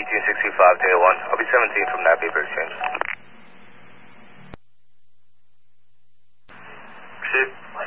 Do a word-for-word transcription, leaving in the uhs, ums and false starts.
eighteen sixty-five to A one. I'll be seventeen from that paper exchange. 是。